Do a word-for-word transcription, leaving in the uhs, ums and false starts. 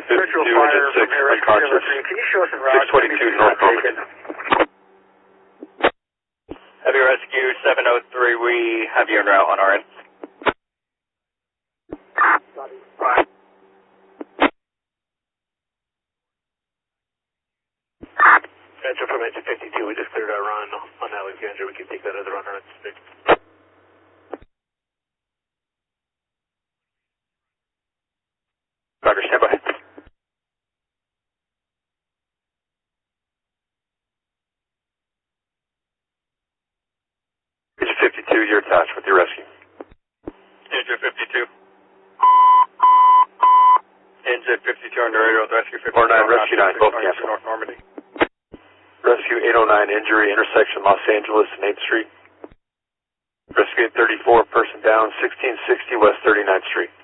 Virtual fire from Air Rescue. Can you show us en route? six twenty-two North Normandy. Heavy Rescue seven oh three, we have you en route on our end. Metro from engine fifty-two, we just cleared our run on Alexandria. We can take that other runner on six. Roger, stand by. Engine fifty-two, you're attached with your rescue. Engine fifty-two. Engine fifty-two under radio with Rescue fifty-two. four nine, Rescue nine, both cancel. North Normandy. Rescue eight oh nine, injury, intersection Los Angeles and eighth Street. Rescue eight thirty-four, person down, sixteen sixty West thirty-ninth Street.